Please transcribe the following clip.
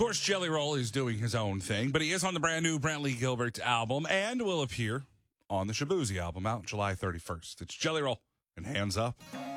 course, Jelly Roll is doing his own thing, but he is on the brand new Brantley Gilbert album and will appear on the Shaboozey album out July 31st. It's Jelly Roll and Hands Up.